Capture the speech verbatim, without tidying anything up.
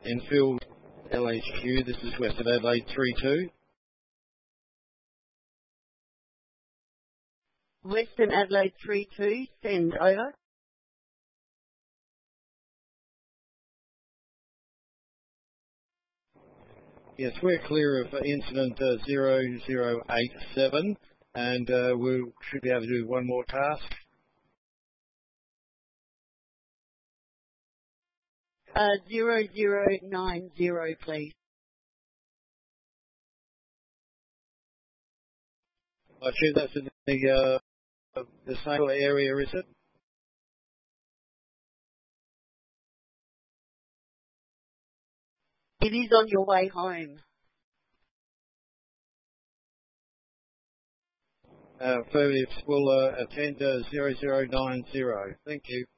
Enfield L H Q, this is Western Adelaide three two. Western Adelaide three two, send over. Yes, we're clear of incident uh, zero zero eight seven, and uh, we should be able to do one more task. Uh, zero zero nine zero, please. I assume that's in the, uh, the same area, is it? It is on your way home. Uh, affirmative, we'll uh, attend uh, zero zero nine zero. Thank you.